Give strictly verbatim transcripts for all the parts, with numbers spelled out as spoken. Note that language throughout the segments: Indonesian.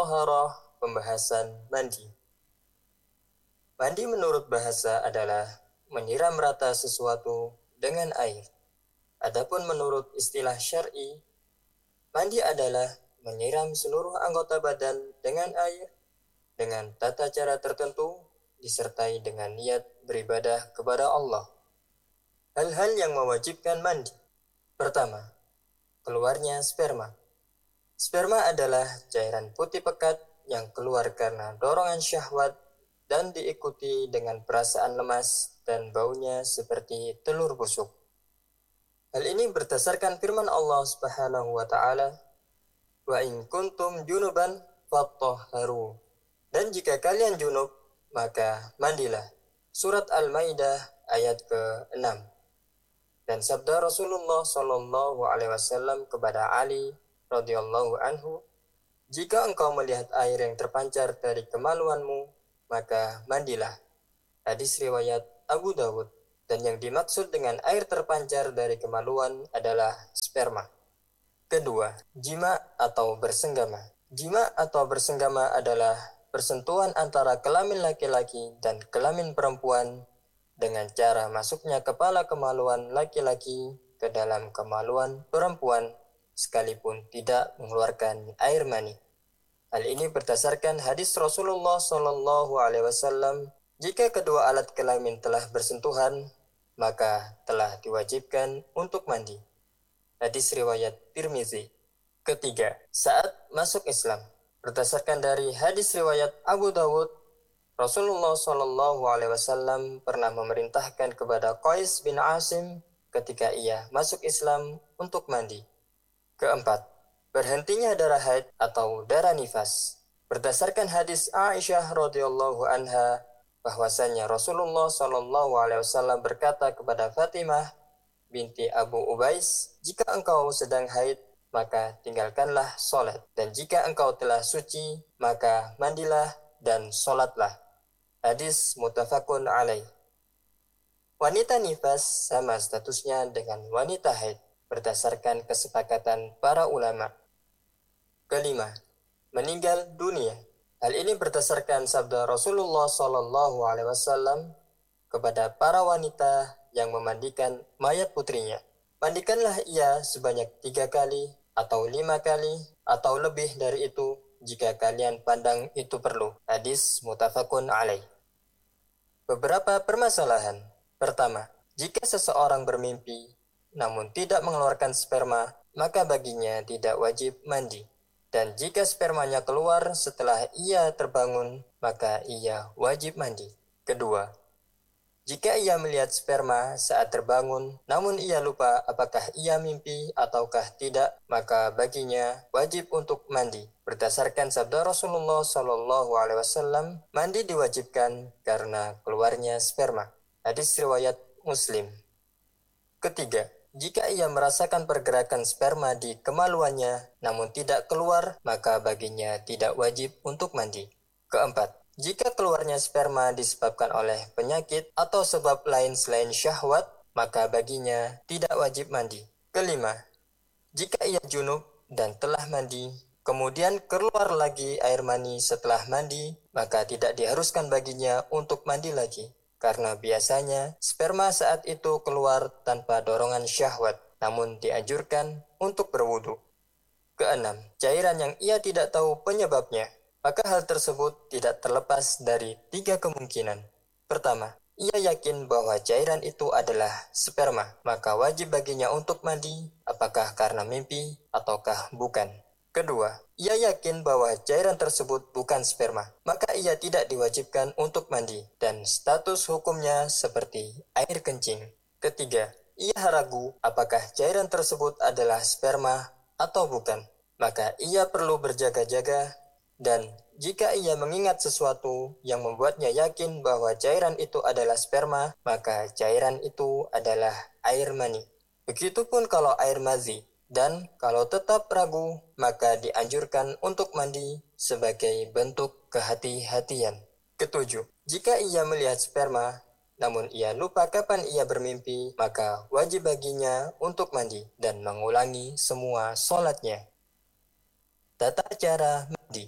Taharah, pembahasan mandi. Mandi menurut bahasa adalah menyiram rata sesuatu dengan air. Adapun menurut istilah syar'i, mandi adalah menyiram seluruh anggota badan dengan air dengan tata cara tertentu disertai dengan niat beribadah kepada Allah. Hal-hal yang mewajibkan mandi. Pertama, keluarnya sperma. Sperma adalah cairan putih pekat yang keluar karena dorongan syahwat dan diikuti dengan perasaan lemas dan baunya seperti telur busuk. Hal ini berdasarkan firman Allah Subhanahu wa taala, "Wa in kuntum junuban fattahharu." Dan jika kalian junub, maka mandilah. Surat Al-Maidah ayat ke-enam. Dan sabda Rasulullah Shallallahu alaihi wasallam kepada Ali radhiyallahu anhu, "Jika engkau melihat air yang terpancar dari kemaluanmu, maka mandilah." Hadis riwayat Abu Dawud. Dan yang dimaksud dengan air terpancar dari kemaluan adalah sperma. Kedua, jima atau bersenggama. Jima atau bersenggama adalah persentuhan antara kelamin laki-laki dan kelamin perempuan dengan cara masuknya kepala kemaluan laki-laki ke dalam kemaluan perempuan sekalipun tidak mengeluarkan air mani. Hal ini berdasarkan hadis Rasulullah Shallallahu alaihi wasallam, jika kedua alat kelamin telah bersentuhan, maka telah diwajibkan untuk mandi. Hadis riwayat Tirmizi. Ketiga, saat masuk Islam. Berdasarkan dari hadis riwayat Abu Dawud, Rasulullah Shallallahu alaihi wasallam pernah memerintahkan kepada Qais bin Asim ketika ia masuk Islam untuk mandi. Keempat, berhentinya darah haid atau darah nifas. Berdasarkan hadis Aisyah radhiyallahu anha, bahwasanya Rasulullah Shallallahu alaihi wasallam berkata kepada Fatimah binti Abu Ubais, "Jika engkau sedang haid, maka tinggalkanlah sholat. Dan jika engkau telah suci, maka mandilah dan sholatlah." Hadis muttafaqun alaih. Wanita nifas sama statusnya dengan wanita haid berdasarkan kesepakatan para ulama. Kelima, meninggal dunia. Hal ini berdasarkan sabda Rasulullah Shallallahu alaihi wasallam kepada para wanita yang memandikan mayat putrinya. Mandikanlah ia sebanyak tiga kali atau lima kali atau lebih dari itu jika kalian pandang itu perlu. Hadis muttafaqun alaih. Beberapa permasalahan. Pertama, jika seseorang bermimpi namun tidak mengeluarkan sperma, maka baginya tidak wajib mandi. Dan jika spermanya keluar setelah ia terbangun, maka ia wajib mandi. Kedua, jika ia melihat sperma saat terbangun, namun ia lupa apakah ia mimpi ataukah tidak, maka baginya wajib untuk mandi. Berdasarkan sabda Rasulullah Shallallahu alaihi wasallam, mandi diwajibkan karena keluarnya sperma. Hadis riwayat Muslim. Ketiga, jika ia merasakan pergerakan sperma di kemaluannya namun tidak keluar, maka baginya tidak wajib untuk mandi. Keempat, jika keluarnya sperma disebabkan oleh penyakit atau sebab lain selain syahwat, maka baginya tidak wajib mandi. Kelima, jika ia junub dan telah mandi, kemudian keluar lagi air mani setelah mandi, maka tidak diharuskan baginya untuk mandi lagi. Karena biasanya sperma saat itu keluar tanpa dorongan syahwat, namun dianjurkan untuk berwudu. Keenam, cairan yang ia tidak tahu penyebabnya, maka hal tersebut tidak terlepas dari tiga kemungkinan. Pertama, ia yakin bahwa cairan itu adalah sperma, maka wajib baginya untuk mandi, apakah karena mimpi ataukah bukan. Kedua, ia yakin bahwa cairan tersebut bukan sperma, maka ia tidak diwajibkan untuk mandi, dan status hukumnya seperti air kencing. Ketiga, ia ragu apakah cairan tersebut adalah sperma atau bukan, maka ia perlu berjaga-jaga, dan jika ia mengingat sesuatu yang membuatnya yakin bahwa cairan itu adalah sperma, maka cairan itu adalah air mani. Begitupun kalau air mazi. Dan kalau tetap ragu, maka dianjurkan untuk mandi sebagai bentuk kehati-hatian. Ketujuh, jika ia melihat sperma, namun ia lupa kapan ia bermimpi, maka wajib baginya untuk mandi dan mengulangi semua sholatnya. Tata cara mandi.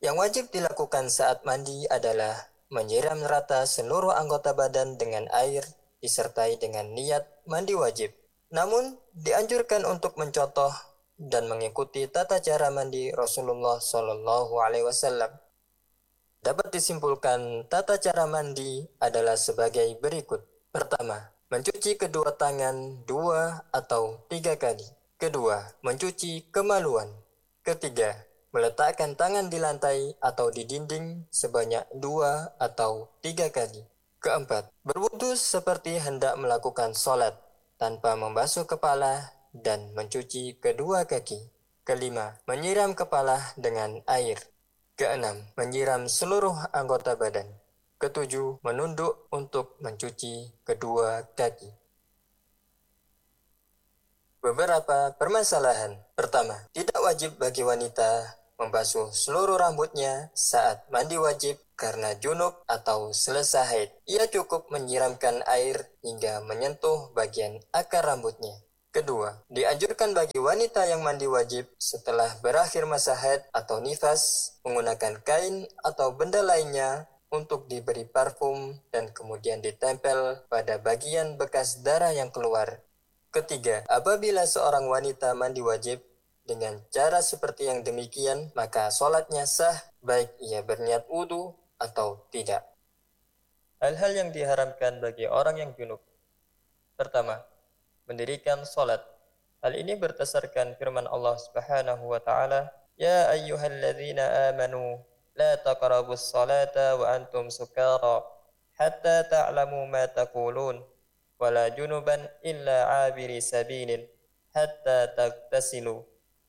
Yang wajib dilakukan saat mandi adalah menyiram rata seluruh anggota badan dengan air disertai dengan niat mandi wajib. Namun, dianjurkan untuk mencontoh dan mengikuti tata cara mandi Rasulullah Shallallahu Alaihi Wasallam. Dapat disimpulkan, tata cara mandi adalah sebagai berikut. Pertama, mencuci kedua tangan dua atau tiga kali. Kedua, mencuci kemaluan. Ketiga, meletakkan tangan di lantai atau di dinding sebanyak dua atau tiga kali. Keempat, berwudu seperti hendak melakukan sholat tanpa membasuh kepala dan mencuci kedua kaki. Kelima, menyiram kepala dengan air. Keenam, menyiram seluruh anggota badan. Ketujuh, menunduk untuk mencuci kedua kaki. Beberapa permasalahan. Pertama, tidak wajib bagi wanita membasuh seluruh rambutnya saat mandi wajib karena junub atau selesai haid. Ia cukup menyiramkan air hingga menyentuh bagian akar rambutnya. Kedua, dianjurkan bagi wanita yang mandi wajib setelah berakhir masa haid atau nifas menggunakan kain atau benda lainnya untuk diberi parfum dan kemudian ditempel pada bagian bekas darah yang keluar. Ketiga, apabila seorang wanita mandi wajib dengan cara seperti yang demikian, maka sholatnya sah baik ia berniat wudu atau tidak. Hal-hal yang diharamkan bagi orang yang junub. Pertama, mendirikan sholat. Hal ini berdasarkan firman Allah Subhanahu wa taala, "Ya ayyuhalladzina amanu la taqrabus salata wa antum sukara hatta ta'lamu ma taqulun wala junuban illa 'abiri sabilin hatta tagtasilu."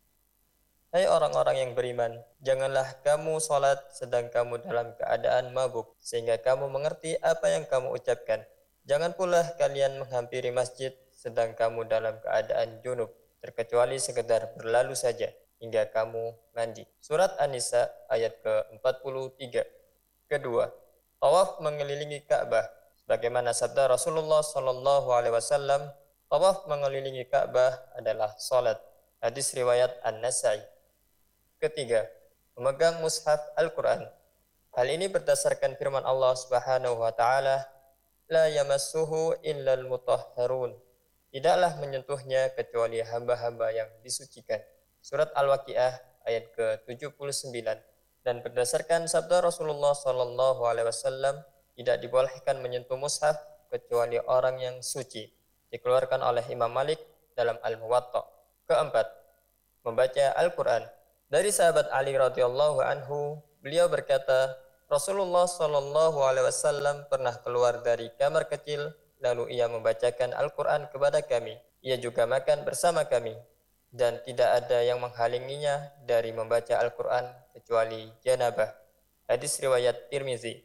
Hai orang-orang yang beriman, janganlah kamu sholat sedang kamu dalam keadaan mabuk, sehingga kamu mengerti apa yang kamu ucapkan. Jangan pula kalian menghampiri masjid sedang kamu dalam keadaan junub, terkecuali sekedar berlalu saja hingga kamu mandi. Surat An-Nisa ayat ke empat puluh tiga. Kedua, tawaf mengelilingi Ka'bah. Sebagaimana sabda Rasulullah Shallallahu Alaihi Wasallam, tawaf mengelilingi Ka'bah adalah salat. Hadis riwayat An-Nasai. Ketiga, memegang mushaf Al-Quran. Hal ini berdasarkan firman Allah Subhanahu Wa Taala, la yamassuhu illal mutahharun. Tidaklah menyentuhnya kecuali hamba-hamba yang disucikan. Surat Al-Waqiah ayat ke tujuh puluh sembilan. Dan berdasarkan sabda Rasulullah Sallallahu Alaihi Wasallam, tidak dibolehkan menyentuh mushaf kecuali orang yang suci. Dikeluarkan oleh Imam Malik dalam Al-Muwatta. Keempat, membaca Al-Quran. Dari sahabat Ali radhiyallahu anhu, beliau berkata, Rasulullah Shallallahu Alaihi Wasallam pernah keluar dari kamar kecil, lalu ia membacakan Al-Quran kepada kami. Ia juga makan bersama kami, dan tidak ada yang menghalanginya dari membaca Al-Quran kecuali janabah. Hadis riwayat Tirmizi.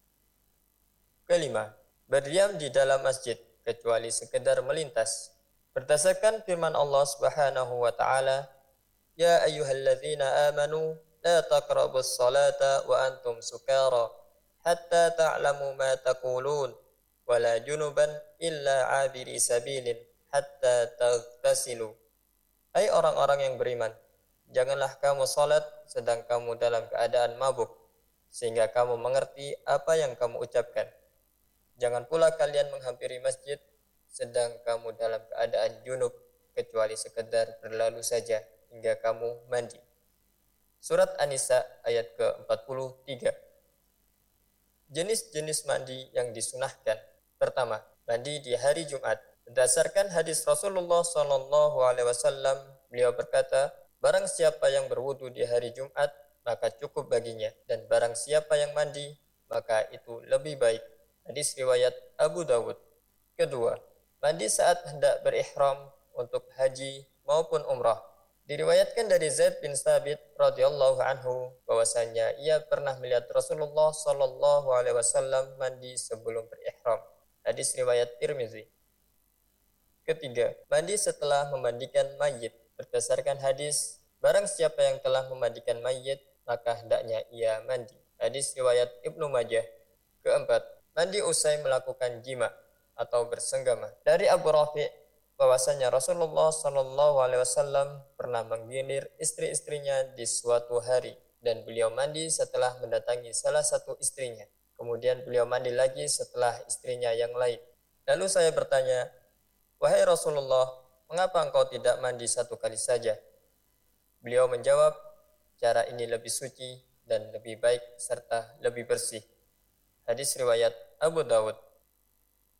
Kelima, berdiam di dalam masjid kecuali sekedar melintas. Berdasarkan firman Allah Subhanahu wa taala, Ya ayyuhalladzina amanu la taqrabus salata wa antum sukara hatta ta'lamu ma taqulun wala junuban illa 'abiri sabilin hatta taghtasilu. Hai orang-orang yang beriman, janganlah kamu salat sedang kamu dalam keadaan mabuk sehingga kamu mengerti apa yang kamu ucapkan. Jangan pula kalian menghampiri masjid sedang kamu dalam keadaan junub kecuali sekedar berlalu saja hingga kamu mandi. Surat An-Nisa ayat ke empat puluh tiga. Jenis-jenis mandi yang disunahkan. Pertama, mandi di hari Jumat. Berdasarkan hadis Rasulullah Shallallahu Alaihi Wasallam, beliau berkata, barang siapa yang berwudu di hari Jumat, maka cukup baginya. Dan barang siapa yang mandi, maka itu lebih baik. Hadis riwayat Abu Dawud. Kedua, mandi saat hendak berihram untuk haji maupun umrah. Diriwayatkan dari Zaid bin Thabit radhiyallahu anhu bahwasanya ia pernah melihat Rasulullah Shallallahu Alaihi Wasallam mandi sebelum berihram. Hadis riwayat Tirmizi. Ketiga, mandi setelah memandikan mayit. Berdasarkan hadis, barang siapa yang telah memandikan mayit, maka hendaknya ia mandi. Hadis riwayat Ibnu Majah. Keempat, mandi usai melakukan jima atau bersenggama. Dari Abu Rafi' bahwasanya Rasulullah Shallallahu Alaihi Wasallam pernah menggilir istri-istrinya di suatu hari dan beliau mandi setelah mendatangi salah satu istrinya. Kemudian beliau mandi lagi setelah istrinya yang lain. Lalu saya bertanya, "Wahai Rasulullah, mengapa engkau tidak mandi satu kali saja?" Beliau menjawab, "Cara ini lebih suci dan lebih baik serta lebih bersih." Hadis riwayat Abu Dawud.